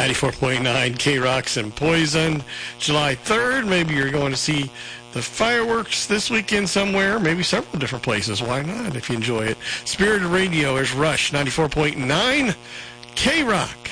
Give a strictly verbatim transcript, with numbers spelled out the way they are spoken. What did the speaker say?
ninety-four point nine K-Rocks and Poison. July third, maybe you're going to see the fireworks this weekend somewhere, maybe several different places. Why not, if you enjoy it? Spirited Radio is Rush, ninety-four point nine K-Rock.